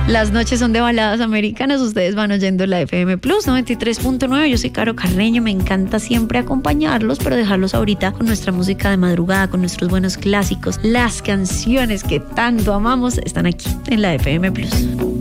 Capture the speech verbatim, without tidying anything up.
Las noches son de baladas americanas, ustedes van oyendo la F M Plus noventa y tres punto nueve. Yo soy Caro Carreño, me encanta siempre acompañarlos, pero dejarlos ahorita con nuestra música de madrugada, con nuestros buenos clásicos. Las canciones que tanto amamos están aquí en la F M Plus.